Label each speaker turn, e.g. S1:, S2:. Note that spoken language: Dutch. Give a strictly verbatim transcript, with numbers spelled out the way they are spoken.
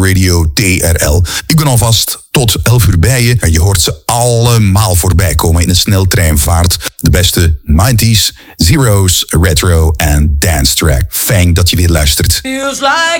S1: Radio T R L. Ik ben alvast tot elf uur bij je en je hoort ze allemaal voorbij komen in een sneltreinvaart. De beste nineties, zeros, retro en dance track. Fijn dat je weer luistert.